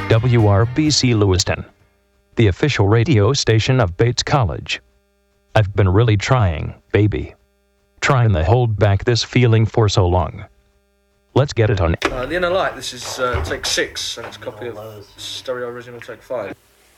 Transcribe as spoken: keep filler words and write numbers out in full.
W R B C Lewiston, the official radio station of Bates College. I've been really trying, baby. Trying to hold back this feeling for so long. Let's get it on. Uh, the Inner Light, this is uh, take six, and it's a copy of Stereo Original Take five.